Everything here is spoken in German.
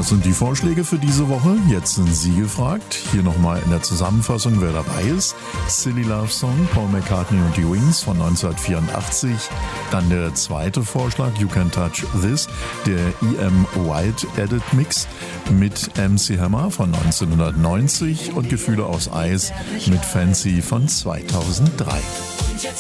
Das sind die Vorschläge für diese Woche. Jetzt sind Sie gefragt. Hier nochmal in der Zusammenfassung, wer dabei ist. Silly Love Song, Paul McCartney und die Wings von 1984. Dann der zweite Vorschlag, You Can Touch This, der E.M. Wild Edit Mix mit MC Hammer von 1990 und Gefühle aus Eis mit Fancy von 2003.